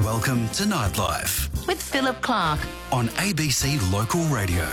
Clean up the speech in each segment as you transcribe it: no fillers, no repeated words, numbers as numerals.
Welcome to Nightlife with Philip Clark on ABC Local Radio.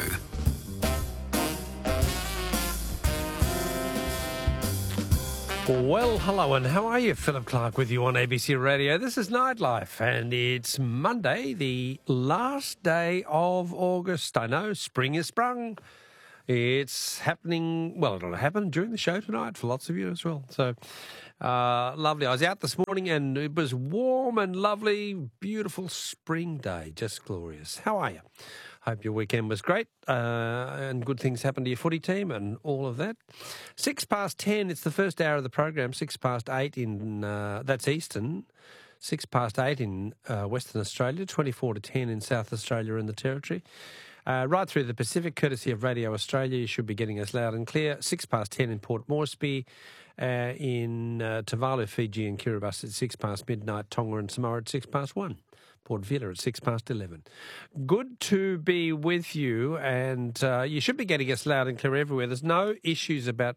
Well, hello and how are you? Philip Clark with you on ABC Radio. This is Nightlife and it's Monday, the last day of August. I know, spring is sprung. It's happening, well, it'll happen during the show tonight for lots of you as well. So, lovely. I was out this morning and it was warm and lovely, beautiful spring day, just glorious. How are you? Hope your weekend was great and good things happened to your footy team and all of that. 10:06, it's the first hour of the program, 8:06 in, that's Eastern, 8:06 in Western Australia, 10:24 in South Australia and the Territory. Right through the Pacific, courtesy of Radio Australia, you should be getting us loud and clear. 10:06 in Port Moresby, in Tuvalu, Fiji and Kiribati at 6:00 midnight, Tonga and Samoa at 6:01. Port Vila at 11:06. Good to be with you, and you should be getting us loud and clear everywhere. There's no issues about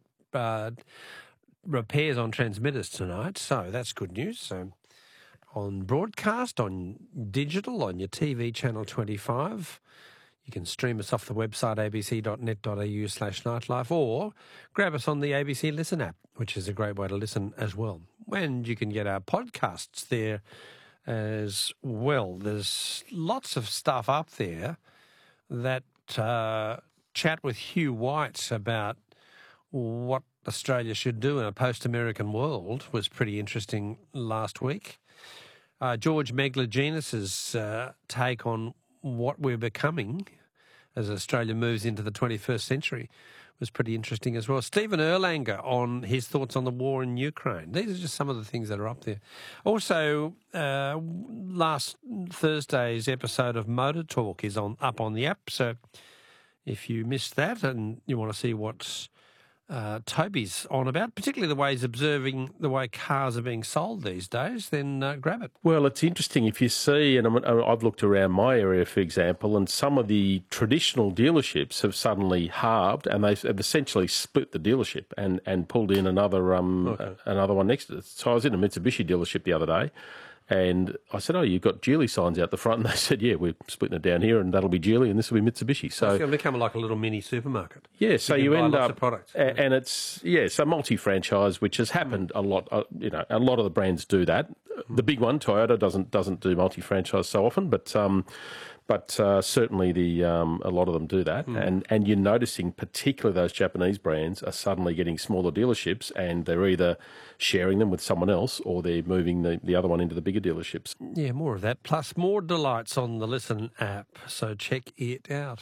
repairs on transmitters tonight, so that's good news. So on broadcast, on digital, on your TV channel 25, you can stream us off the website abc.net.au/nightlife or grab us on the ABC Listen app, which is a great way to listen as well. And you can get our podcasts there as well. There's lots of stuff up there. That chat with Hugh White about what Australia should do in a post-American world was pretty interesting last week. George Megalogenis's take on what we're becoming as Australia moves into the 21st century was pretty interesting as well. Stephen Erlanger on his thoughts on the war in Ukraine. These are just some of the things that are up there. Also, last Thursday's episode of Motor Talk is up on the app. So if you missed that and you want to see what Toby's on about, particularly the way he's observing the way cars are being sold these days, then grab it. Well, it's interesting if you see, and I've looked around my area, for example, and some of the traditional dealerships have suddenly halved and they've essentially split the dealership and pulled in another one next to it. So I was in a Mitsubishi dealership the other day, and I said, you've got Geely signs out the front. And they said, yeah, we're splitting it down here and that'll be Geely and this will be Mitsubishi. So it's going to become like a little mini supermarket. Yeah, so you end up, products. And it's, so multi-franchise, which has happened a lot. A lot of the brands do that. The big one, Toyota, doesn't do multi-franchise so often, but certainly a lot of them do that. And you're noticing particularly those Japanese brands are suddenly getting smaller dealerships and they're either sharing them with someone else or they're moving the other one into the bigger dealerships. Yeah, more of that, plus more delights on the Listen app, so check it out.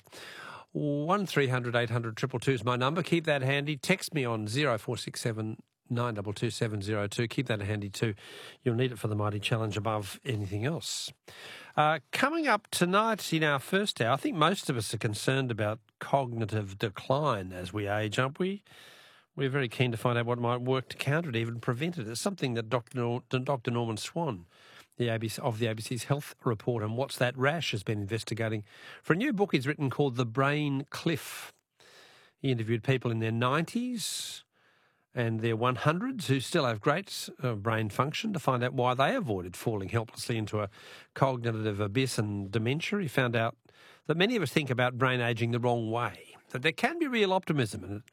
1300 800 222 is my number. Keep that handy. Text me on 0467 922 702. Keep that handy too. You'll need it for the mighty challenge above anything else. Coming up tonight in our first hour, I think most of us are concerned about cognitive decline as we age, aren't we? We're very keen to find out what might work to counter it, even prevent it. It's something that Dr. Norman Swan, of the ABC's Health Report and What's That Rash, has been investigating for a new book he's written called The Brain Cliff. He interviewed people in their 90s and their 100s who still have great brain function to find out why they avoided falling helplessly into a cognitive abyss and dementia. He found out that many of us think about brain ageing the wrong way, that there can be real optimism and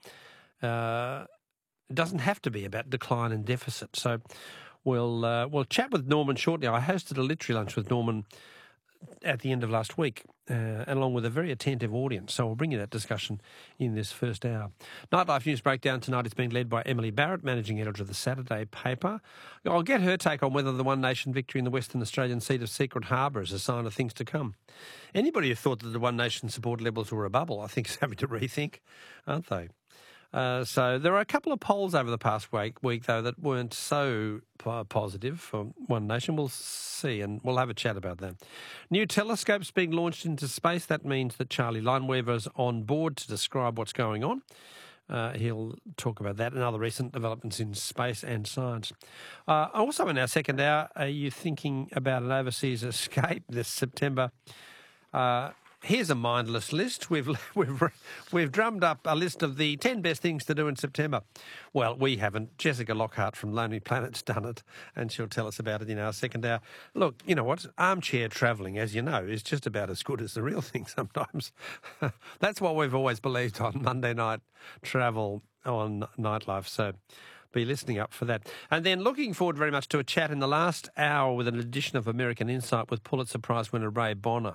it doesn't have to be about decline and deficit. So we'll chat with Norman shortly. I hosted a literary lunch with Norman at the end of last week, along with a very attentive audience. So we'll bring you that discussion in this first hour. Nightlife News Breakdown tonight is being led by Emily Barrett, Managing Editor of the Saturday paper. I'll get her take on whether the One Nation victory in the Western Australian seat of Secret Harbour is a sign of things to come. Anybody who thought that the One Nation support levels were a bubble, I think is having to rethink, aren't they? So there are a couple of polls over the past week, though, that weren't so positive for One Nation. We'll see, and we'll have a chat about that. New telescopes being launched into space. That means that Charlie Lineweaver's on board to describe what's going on. He'll talk about that and other recent developments in space and science. Also in our second hour, are you thinking about an overseas escape this September? Here's a mindless list. We've drummed up a list of the 10 best things to do in September. Well, we haven't. Jessica Lockhart from Lonely Planet's done it, and she'll tell us about it in our second hour. Look, you know what? Armchair travelling, as you know, is just about as good as the real thing sometimes. That's what we've always believed on Monday Night Travel on Nightlife. So be listening up for that. And then looking forward very much to a chat in the last hour with an edition of American Insight with Pulitzer Prize winner Ray Bonner.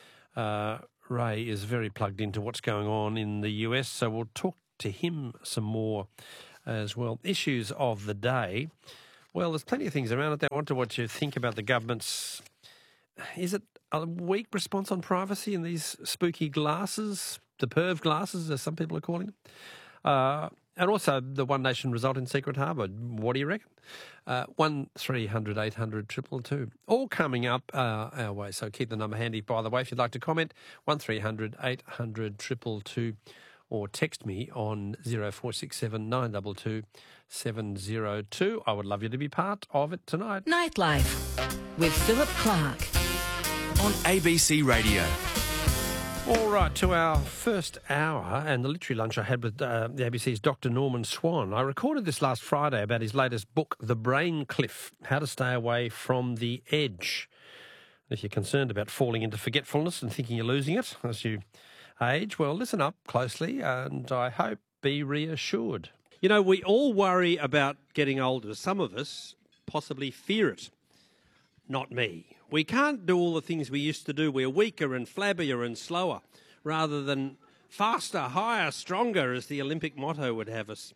Ray is very plugged into what's going on in the US, so we'll talk to him some more as well. Issues of the day. Well, there's plenty of things around it. I wonder what you think about the government's... Is it a weak response on privacy in these spooky glasses, the perv glasses, as some people are calling them? And also the One Nation result in Secret Harbour. What do you reckon? 1300 800 222. All coming up our way, so keep the number handy. By the way, if you'd like to comment, 1300 800 222, or text me on 0467 922 702. I would love you to be part of it tonight. Nightlife with Philip Clark On ABC Radio. All right, to our first hour and the literary lunch I had with the ABC's Dr. Norman Swan. I recorded this last Friday about his latest book, The Brain Cliff, How to Stay Away from the Edge. If you're concerned about falling into forgetfulness and thinking you're losing it as you age, well, listen up closely and I hope be reassured. You know, we all worry about getting older. Some of us possibly fear it. Not me. We can't do all the things we used to do. We're weaker and flabbier and slower, rather than faster, higher, stronger, as the Olympic motto would have us.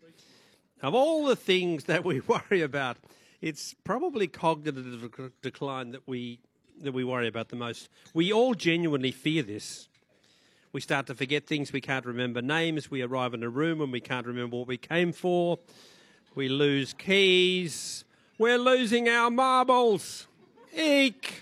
Of all the things that we worry about, it's probably cognitive decline that we worry about the most. We all genuinely fear this. We start to forget things. We can't remember names. We arrive in a room and we can't remember what we came for. We lose keys. We're losing our marbles. Eek!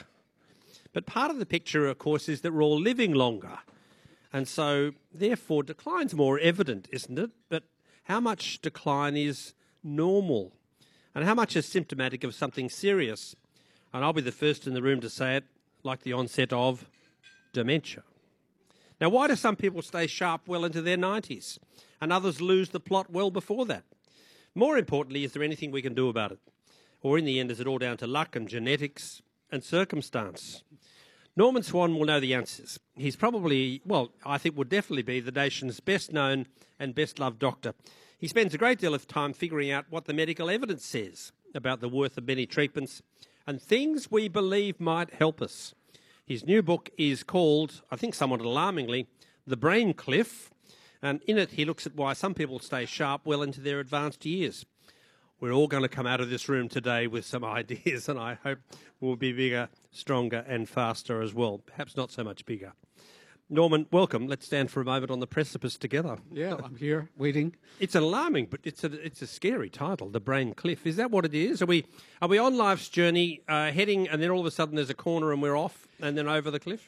But part of the picture, of course, is that we're all living longer. And so, therefore, decline's more evident, isn't it? But how much decline is normal? And how much is symptomatic of something serious? And I'll be the first in the room to say it, like the onset of dementia. Now, why do some people stay sharp well into their 90s and others lose the plot well before that? More importantly, is there anything we can do about it? Or in the end, is it all down to luck and genetics and circumstance? Norman Swan will know the answers. He's probably, well, I think would definitely be the nation's best known and best loved doctor. He spends a great deal of time figuring out what the medical evidence says about the worth of many treatments and things we believe might help us. His new book is called, I think somewhat alarmingly, The Brain Cliff, and in it he looks at why some people stay sharp well into their advanced years. We're all going to come out of this room today with some ideas, and I hope we'll be bigger, stronger and faster as well. Perhaps not so much bigger. Norman, welcome. Let's stand for a moment on the precipice together. Yeah, I'm here, waiting. It's alarming, but it's a scary title, The Brain Cliff. Is that what it is? Are we on life's journey, heading, and then all of a sudden there's a corner and we're off, and then over the cliff?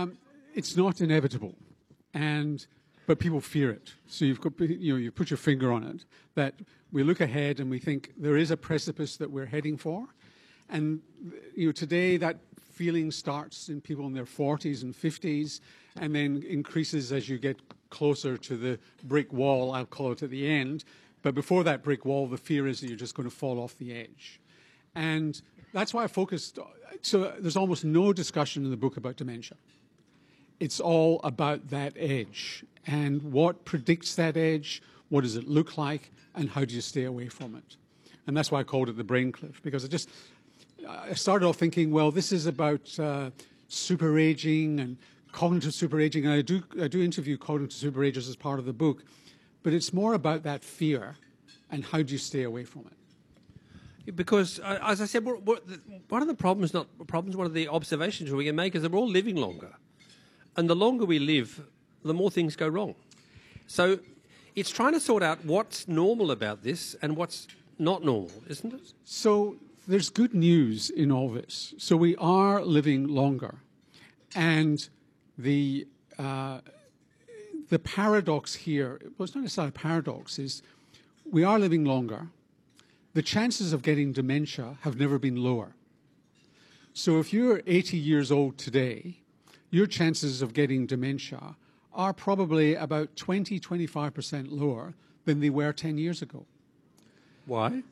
It's not inevitable, but people fear it. So you put your finger on it, that we look ahead and we think there is a precipice that we're heading for. And today that feeling starts in people in their 40s and 50s and then increases as you get closer to the brick wall, I'll call it, at the end. But before that brick wall, the fear is that you're just going to fall off the edge. And that's why I focused. So there's almost no discussion in the book about dementia. It's all about that edge and what predicts that edge, what does it look like, and how do you stay away from it. And that's why I called it the brain cliff, because I started off thinking, well, this is about super aging and cognitive super aging, and I do interview cognitive super agers as part of the book, but it's more about that fear and how do you stay away from it. Because, as I said, one of the problems, one of the observations we can make is that we're all living longer. And the longer we live, the more things go wrong. So it's trying to sort out what's normal about this and what's not normal, isn't it? So there's good news in all this. So we are living longer. And the paradox here, well, it's not necessarily a paradox, is we are living longer. The chances of getting dementia have never been lower. So if you're 80 years old today, your chances of getting dementia are probably about 25% lower than they were 10 years ago. Why?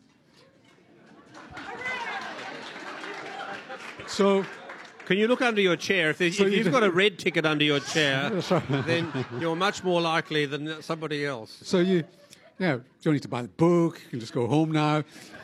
So, Can you look under your chair? If you've got a red ticket under your chair, then you're much more likely than somebody else. so you don't need to buy the book. You can just go home now.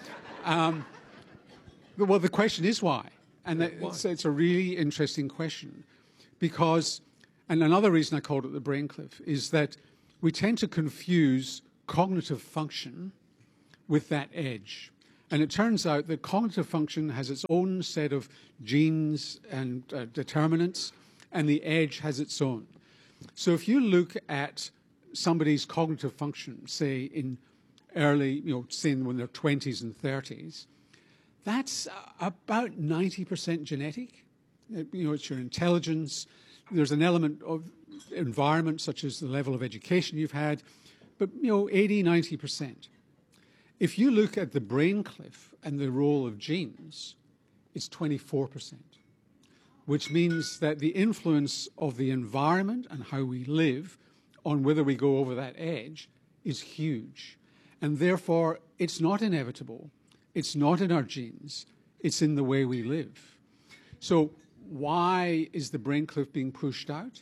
Well, the question is why. And it's a really interesting question because, and another reason I called it the brain cliff, is that we tend to confuse cognitive function with that edge. And it turns out that cognitive function has its own set of genes and determinants, and the edge has its own. So if you look at somebody's cognitive function, say in early, say when they're 20s and 30s, that's about 90% genetic. It's your intelligence. There's an element of environment, such as the level of education you've had, but 80, 90%. If you look at the brain cliff and the role of genes, it's 24%, which means that the influence of the environment and how we live on whether we go over that edge is huge. And therefore, it's not inevitable. It's not in our genes. It's in the way we live. So why is the brain cliff being pushed out?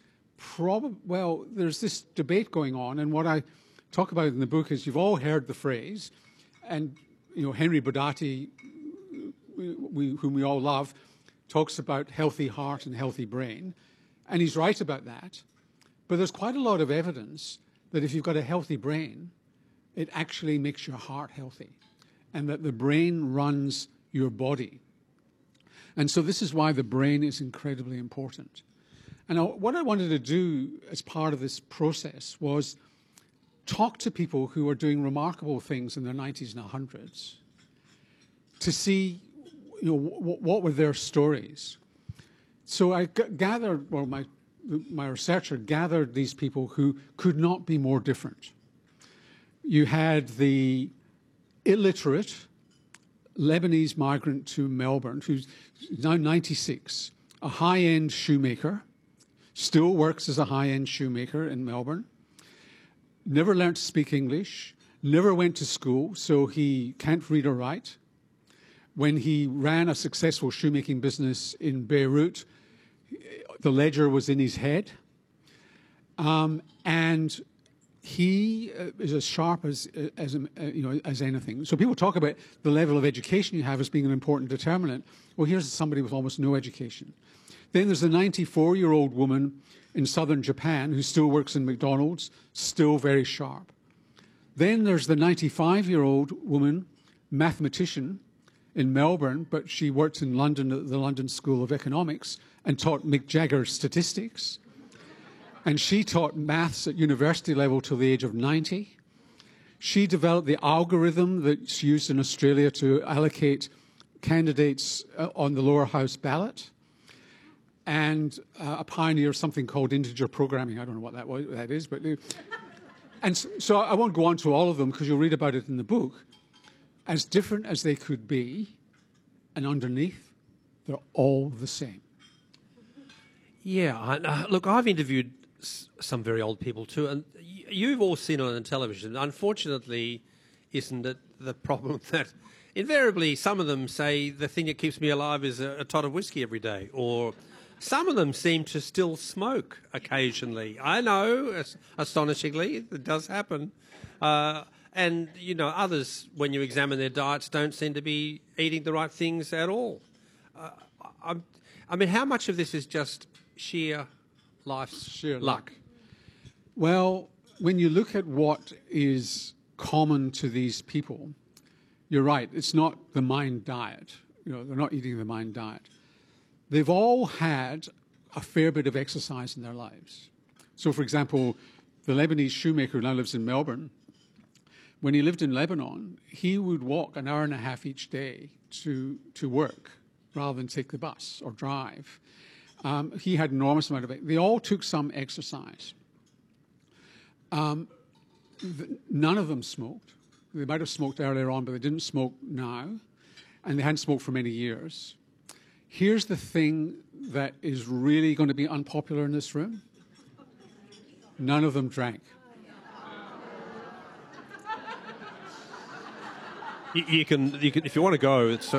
Well, there's this debate going on, and what I talk about in the book is you've all heard the phrase, and Henry Bodati, whom we all love, talks about healthy heart and healthy brain, and he's right about that. But there's quite a lot of evidence that if you've got a healthy brain, it actually makes your heart healthy, and that the brain runs your body. And so this is why the brain is incredibly important. And what I wanted to do as part of this process was talk to people who are doing remarkable things in their 90s and 100s to see, what were their stories. So I gathered, well, my researcher gathered these people who could not be more different. You had the illiterate Lebanese migrant to Melbourne, who's now 96, a high-end shoemaker, still works as a high-end shoemaker in Melbourne, never learned to speak English, never went to school, so he can't read or write. When he ran a successful shoemaking business in Beirut, the ledger was in his head. And he is as sharp as anything. So people talk about the level of education you have as being an important determinant. Well, here's somebody with almost no education. Then there's a 94-year-old woman in southern Japan who still works in McDonald's, still very sharp. Then there's the 95-year-old woman, mathematician in Melbourne, but she worked in London at the London School of Economics and taught Mick Jagger statistics. And she taught maths at university level till the age of 90. She developed the algorithm that's used in Australia to allocate candidates on the lower house ballot, and a pioneer of something called integer programming. I don't know what that is, but and so I won't go on to all of them because you'll read about it in the book. As different as they could be, and underneath, they're all the same. Yeah, look, I've interviewed some very old people too, and you've all seen it on television. Unfortunately, isn't it the problem that invariably some of them say the thing that keeps me alive is a tot of whiskey every day, or some of them seem to still smoke occasionally. I know, astonishingly, it does happen. And, others, when you examine their diets, don't seem to be eating the right things at all. I mean, how much of this is just sheer life's luck? Well, when you look at what is common to these people, you're right, it's not the Mind diet. They're not eating the Mind diet. They've all had a fair bit of exercise in their lives. So, for example, the Lebanese shoemaker who now lives in Melbourne, when he lived in Lebanon, he would walk an hour and a half each day to work rather than take the bus or drive. He had an enormous amount of it. They all took some exercise. None of them smoked. They might have smoked earlier on, but they didn't smoke now, and they hadn't smoked for many years. Here's the thing that is really going to be unpopular in this room? None of them drank. You can, if you want to go. It's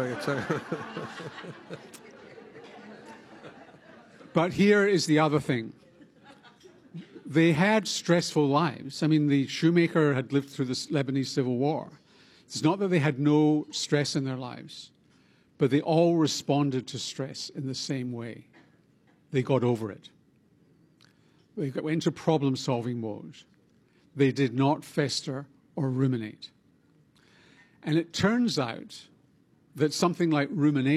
But here is the other thing. They had stressful lives. I mean, the shoemaker had lived through the Lebanese Civil War. It's not that they had no stress in their lives, but they all responded to stress in the same way. They got over it. They went into problem-solving mode. They did not fester or ruminate. And it turns out that something like rumination